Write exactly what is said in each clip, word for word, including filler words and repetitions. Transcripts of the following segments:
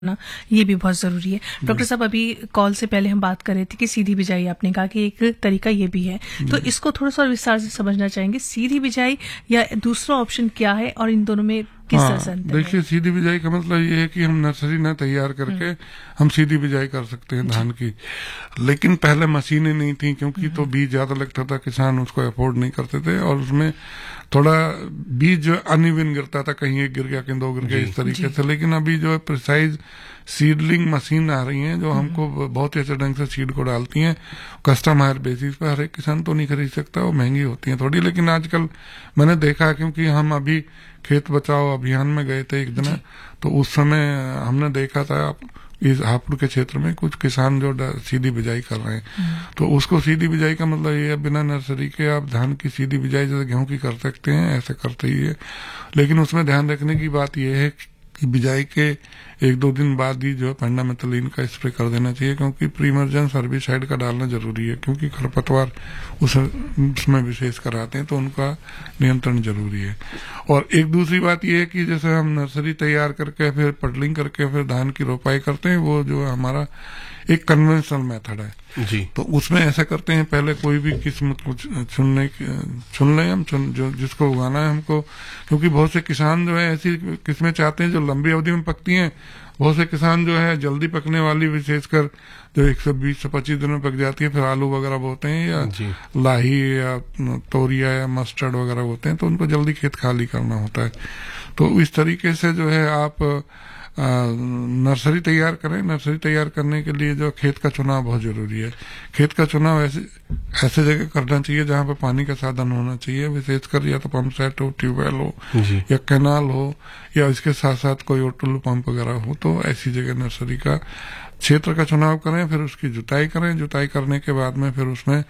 ना ये भी बहुत ज़रूरी है। डॉक्टर साहब, अभी कॉल से पहले हम बात कर रहे थे कि सीधी बिजाई, आपने कहा कि एक तरीका ये भी है, तो इसको थोड़ा सा विस्तार से समझना चाहेंगे, सीधी बिजाई या दूसरा ऑप्शन क्या है और इन दोनों में किस तरह से अंतर है? देखिए, सीधी बिजाई का मतलब ये है कि हम नर्सरी ना तैयार करके हम सीधी बिजाई कर सकते हैं धान की, लेकिन पहले मशीनें नहीं थी, क्योंकि तो बीज ज्यादा लगता था, किसान उसको अफोर्ड नहीं करते थे, और उसमें थोड़ा बीज जो अनइवन गिरता था, कहीं एक गिर गया कहीं दो गिर गया, इस तरीके से। लेकिन अभी जो है प्रिसाइज सीडलिंग मशीन आ रही हैं, जो हमको बहुत ही अच्छे ढंग से सीड को डालती हैं कस्टम हायर बेसिस पर। हर एक किसान तो नहीं खरीद सकता, वो महंगी होती हैं थोड़ी, लेकिन आजकल मैंने देखा, क्योंकि हम अभी खेत बचाओ अभियान में गए थे एक दिन, तो उस समय हमने देखा था इस हापुड़ के क्षेत्र में कुछ किसान जो सीधी बिजाई कर रहे हैं। तो उसको सीधी बिजाई का मतलब ये है, बिना नर्सरी के आप धान की सीधी बिजाई जैसे गेहूं की कर सकते हैं, ऐसे करते ही है। लेकिन उसमें ध्यान रखने की बात यह है कि बिजाई के एक दो दिन बाद ही जो है पेंडामेथलिन का स्प्रे कर देना चाहिए, क्योंकि प्रीमर्जेंस हर्बिसाइड का डालना जरूरी है, क्योंकि खरपतवार उस उसमें विशेष कर आते हैं, तो उनका नियंत्रण जरूरी है। और एक दूसरी बात यह है कि जैसे हम नर्सरी तैयार करके फिर पडलिंग करके फिर धान की रोपाई करते हैं, वो जो है हमारा एक कन्वेंशनल मेथड है जी। तो उसमें ऐसा करते हैं, पहले कोई भी किस्म को चुनने चुन लें हम, चुन जो जिसको उगाना है हमको, क्योंकि बहुत से किसान जो है ऐसी किस्में चाहते हैं जो लंबी अवधि में पकती हैं। बहुत से किसान जो है जल्दी पकने वाली, विशेषकर जो एक सौ बीस से पच्चीस दिन में पक जाती है, फिर आलू वगैरह बोते हैं, या लाही या तोरिया या मस्टर्ड वगैरह बोते हैं, तो उनको जल्दी खेत खाली करना होता है। तो इस तरीके से जो है आप आ, नर्सरी तैयार करें। नर्सरी तैयार करने के लिए जो खेत का चुनाव बहुत जरूरी है। खेत का चुनाव ऐसे ऐसे जगह करना चाहिए जहाँ पे पानी का साधन होना चाहिए, विशेषकर या तो पंप सेट हो, ट्यूबवेल हो, या कैनाल हो, या इसके साथ साथ कोई टुल्लू पंप वगैरह हो, तो ऐसी जगह नर्सरी का क्षेत्र का चुनाव करें। फिर उसकी जुताई करें। जुताई करने के बाद में फिर उसमें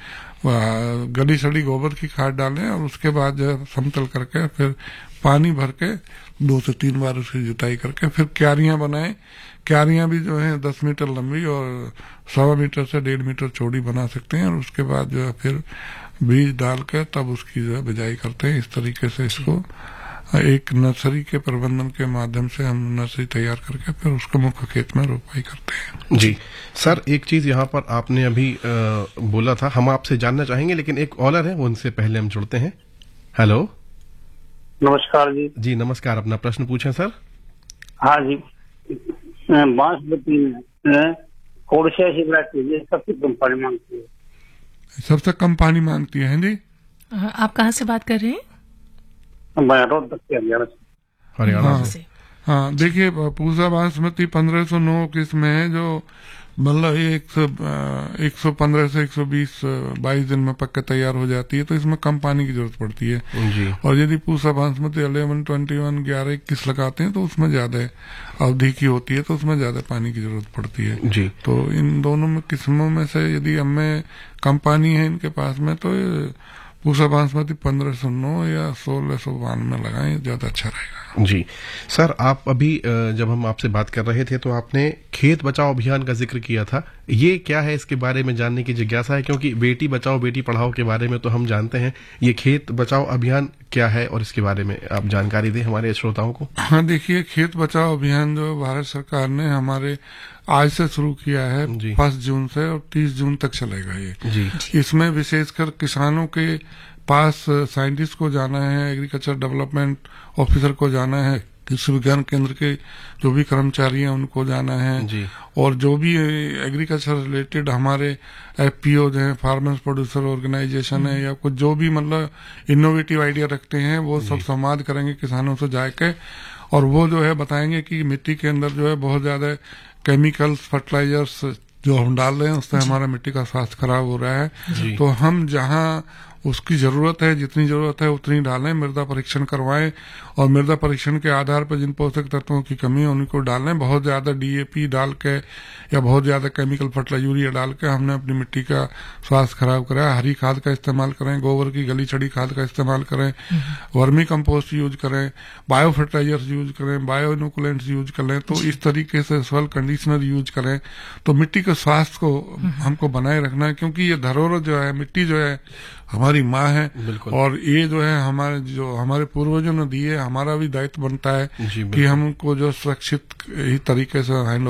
गली सड़ी गोबर की खाद डालें, और उसके बाद जो है समतल करके फिर पानी भर के दो से तीन बार उसकी जुताई करके फिर क्यारियां बनाएं। क्यारियां भी जो है दस मीटर लंबी और सवा मीटर से डेढ़ मीटर चौड़ी बना सकते हैं, और उसके बाद जो है फिर बीज डाल के तब उसकी जो है बिजाई करते हैं। इस तरीके से इसको एक नर्सरी के प्रबंधन के माध्यम से हम नर्सरी तैयार करके फिर उसको मुख्य खेत में रोपाई करते हैं जी। सर, एक चीज यहाँ पर आपने अभी आ, बोला था, हम आपसे जानना चाहेंगे, लेकिन एक कॉलर है, वो उनसे पहले हम जुड़ते हैं। हेलो, नमस्कार जी। जी नमस्कार, अपना प्रश्न पूछें सर। हाँ जी, बांसमती में कौन सी ऐसी वैरायटी सबसे कम पानी मांगती है? सबसे कम पानी मांगती है जी। आप कहाँ से बात कर रहे हैं? हरियाणा से। हरियाणा से। हाँ, देखिए, पूसा बासमती पंद्रह सौ नौ किस्म है, जो मतलब एक सौ एक सौ पंद्रह से एक सौ बीस बाईस दिन में पक के तैयार हो जाती है, तो इसमें कम पानी की जरूरत पड़ती है जी। और यदि Pusa basmati eleven twenty one ग्यारह इक्कीस लगाते हैं, तो उसमें ज्यादा अवधि की होती है, तो उसमें ज्यादा पानी की जरूरत पड़ती है जी। तो इन दोनों में किस्मों में से यदि हमें कम पानी है इनके पास में, तो पूसा बासमती पंद्रह सौ नौ या सोलह सौ बानवे लगाएं, ज्यादा अच्छा रहेगा जी। सर, आप अभी जब हम आपसे बात कर रहे थे तो आपने खेत बचाओ अभियान का जिक्र किया था। ये क्या है, इसके बारे में जानने की जिज्ञासा है, क्योंकि बेटी बचाओ बेटी पढ़ाओ के बारे में तो हम जानते हैं, ये खेत बचाओ अभियान क्या है, और इसके बारे में आप जानकारी दें हमारे श्रोताओं को। हाँ, देखिए, खेत बचाओ अभियान जो भारत सरकार ने हमारे आज से शुरू किया है, फर्स्ट जून से, और तीस जून तक चलेगा ये जी। इसमें विशेषकर किसानों के पास साइंटिस्ट को जाना है, एग्रीकल्चर डेवलपमेंट ऑफिसर को जाना है, कृषि विज्ञान केंद्र के जो भी कर्मचारी हैं उनको जाना है जी। और जो भी एग्रीकल्चर रिलेटेड हमारे एफपीओ हैं, फार्मर्स प्रोड्यूसर ऑर्गेनाइजेशन है, या कुछ जो भी मतलब इनोवेटिव आइडिया रखते हैं, वो सब संवाद करेंगे किसानों से जाके, और वो जो है बताएंगे कि मिट्टी के अंदर जो है बहुत ज्यादा केमिकल्स, फर्टिलाइजर्स जो हम डाल रहे हैं, उससे हमारा मिट्टी का स्वास्थ्य खराब हो रहा है। तो हम जहाँ उसकी जरूरत है, जितनी जरूरत है उतनी डालें, मृदा परीक्षण करवाएं, और मृदा परीक्षण के आधार पर जिन पोषक तत्वों की कमी है उनको डालें। बहुत ज्यादा डीएपी डाल के या बहुत ज्यादा केमिकल फर्टिलाइजर यूरिया डाल के हमने अपनी मिट्टी का स्वास्थ्य खराब करा। हरी खाद का इस्तेमाल करें, गोबर की गली छड़ी खाद का इस्तेमाल करें, वर्मी कंपोस्ट यूज करें, बायो फर्टिलाइजर्स यूज करें, बायो इनोकुलेंट्स यूज करें, तो इस तरीके से सॉइल कंडीशनर यूज करें। तो मिट्टी के स्वास्थ्य को हमको बनाए रखना है, क्योंकि ये धरोहर जो है, मिट्टी जो है हमारी हमारी माँ है, बिल्कुल। और ये जो है हमारे जो हमारे पूर्वजों ने दिए, हमारा भी दायित्व बनता है जी, कि हमको जो सुरक्षित ही तरीके से हैंड